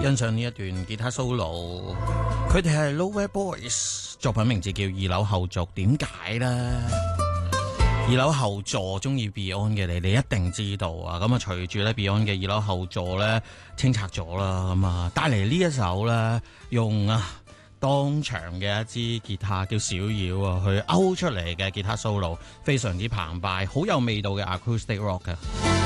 欣賞呢一段吉他 solo， 佢哋係 Nowhere Boys， 作品名字叫二樓後續。點解呢？二樓後座中意 Beyond 嘅你一定知道啊！咁啊，隨住咧 Beyond 嘅二樓後座咧清拆咗啦，咁啊帶嚟呢一首咧用當場嘅一支吉他叫小妖去勾出嚟嘅吉他 solo， 非常之澎湃，好有味道嘅 acoustic rock 嘅。